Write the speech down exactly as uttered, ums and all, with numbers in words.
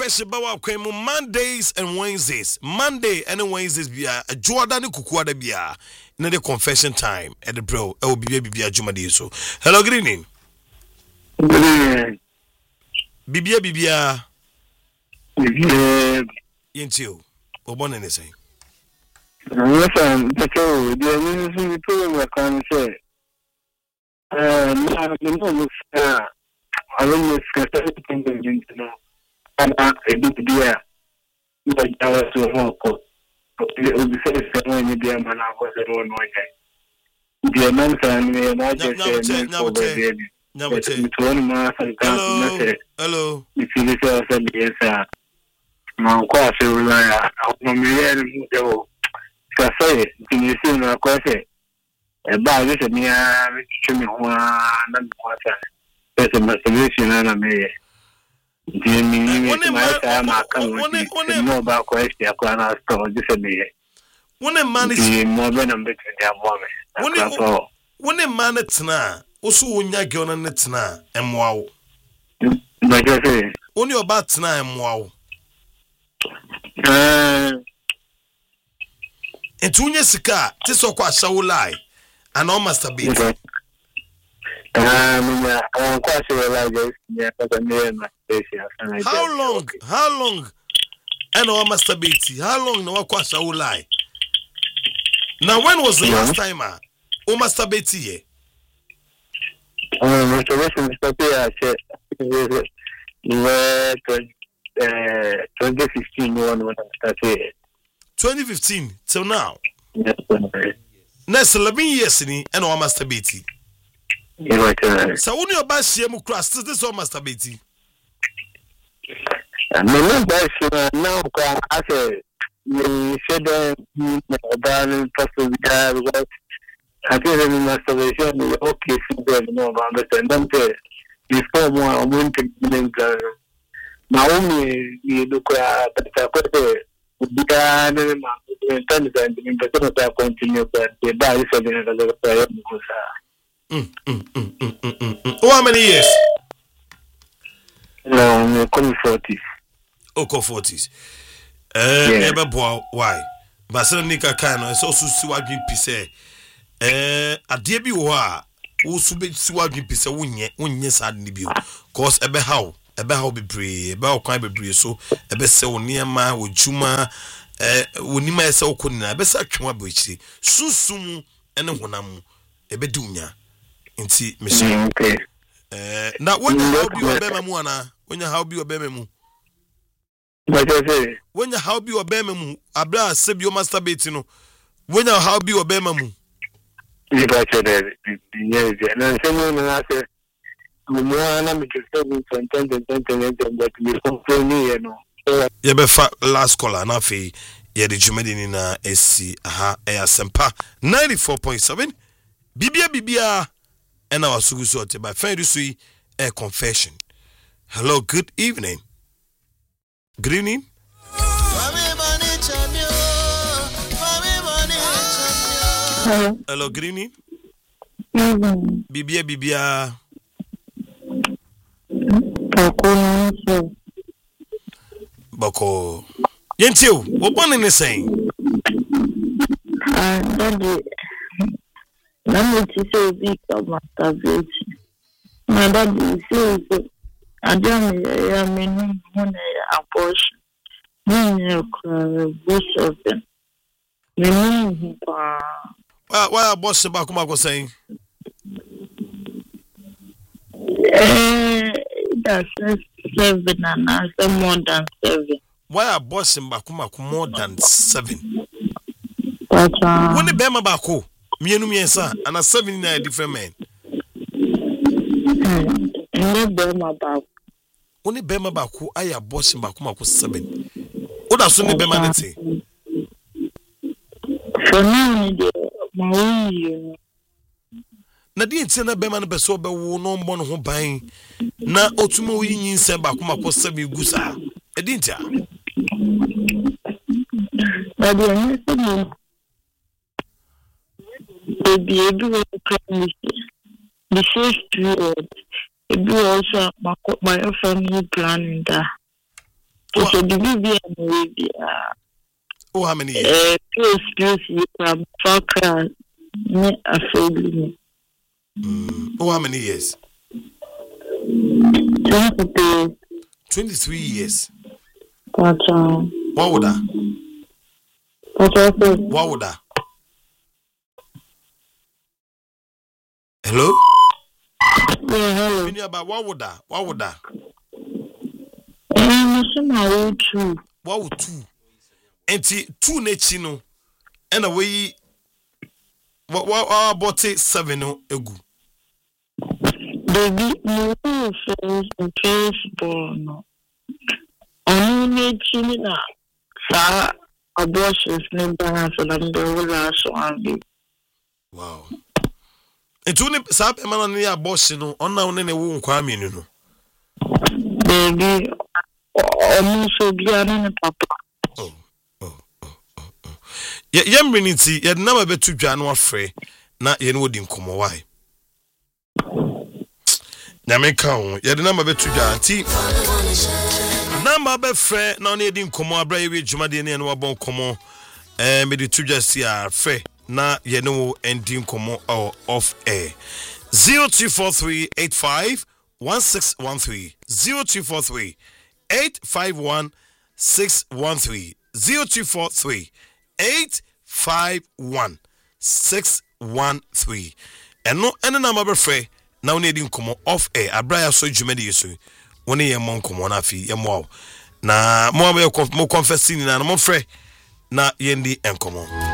special bawa kwemu Mondays and Wednesdays. Monday and Wednesdays bia Jordan kukuada bia na the confession time at the bro. E will be bibia jumadi so. Hello, good evening. Good evening. Bibia bibia. Bibia. Yentio. Obon anything. Listen, that's all. The only thing I can say. Uh, now the moment uh, I don't know if and I did the but I was so long. It would be safe when you be a man. I was a one way. The man can be an agent for the baby. Hello. Hello. If you listen, I said, yes, sir. My class will lie. I'm million. Cafe, you see, my question. About this, and yeah, to me, one and water. There's a masturbation and a mayor. Jimmy, my time, I can't know about question. I can't store this a mayor. When a man is more than a bit in their woman. When a man it's now, also when you're going it's now, and wow. Like I say, only about now, and wow. Uh, and two years ago, this is what shall lie. And all must have been. Um, I'm quite sure like this. Yeah, but I'm near my station. How long? How long? And all must have been. How long? No, what shall lie? Now, when was the last time? Oh, must have been here. Um, restoration is prepared. Uh, twenty fifteen, one when I started. twenty fifteen till now. Yes, next eleven years ni and all master Betty. Yeah, so when you buy C M cross, this all master Betty. I mean, that's now I said, you said that about possible because I think in masturbation is okay for no understand them before more winter Naomi, you look at the began and the continue, but the buy is another player. How many years? No, come forties. Oh, come forties. Eh, never boy, why? Basel Nika Kano is also Swagin Pisse. Eh, a dear be wa, who subit Swagin Pisse, one yet, one yes, I'd need you. Cause a how. Ebe how be brave, ebe how can be brave so ebe se near ma wo juma eh woni ma se okunna ebe sa twwa bochi susum ene honam ebe dunya nti me so eh na wonya how bi obema mu ana wonya how bi obema mu what you say wonya how bi obema mu abra se bi o masturbate no wonya how bi obema mu you got it yeah na se mo na se Mwana mikisema twenty twenty but we complain you know. Ye be fa last caller na fe ye de jumedi ni na esi aha e asempa ninety-four point seven bibia bibia e na wasugu so te ba fa so yi e confession. Hello, good evening. Good evening. Hello. Hello, good evening. Mm-hmm. Bibia bibia Bako. Bako. Yentio, what one in the same? Ah, daddy. Let me say big of masturbation. My daddy says I don't I mean when I abortion. Me no both of them. Me no pa. Why why boss about come go saying? Eh, that's seven and I more than seven. Why are boss in Bakuma more than seven? But uh, when the Bema Bako, me and me and a seven in a different man. And Bema Bako. Only Bema Bako, I am boss in Bakuma seven. What does only Bema say? For now, my own. Na di ntina be man be so be wo no mbo no ho ban na otumo yi nyinse ba kuma ko sabi gusa e di ntia na di nse e bi e bi wo kan the first period e bi also my family planning that It's a baby baby. Oh, how many years? Uh, close, close, you can fuck her. A family. Oh, how many years? Twenty-three. Twenty-three years. What? What would I? What would I? Hello? Yeah, hello. About what would I? What would I? I'm not sure. What would two? And two nechino and away. What what about it seven egu? Baby, no first and firstborn. Only china. Sa abortions no balance and the last one. Wow. And two sap man on the abortion on now in a womb kwame no. Baby, almost so good, papa. Oh. Ye yem reniti ye na ma betu dwa no afre na ye no odi nkomo why na me ka ho ye na ma betu dwa anti na ma be frɛ na no edi nkomo abra ye wi dwuma de ne no wabon nkomo eh me de tu dwa si afre na ye no endi nkomo off air zero two four three eight five one six one three zero two four three eight five one six one three zero two four three eight five one six one three. And no any number of free now needing come off air. Abraya so jumedi yesu. One year monk come on afi yamwa. Na more more confessing na mo free na yendi enkomo.